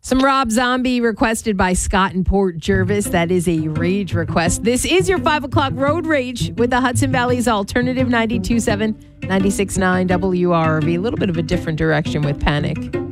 Some Rob Zombie requested by Scott and Port Jervis. That is a rage request. This is your 5 o'clock road rage with the Hudson Valley's alternative 92.7, 96.9 WRV. A little bit of a different direction with Panic.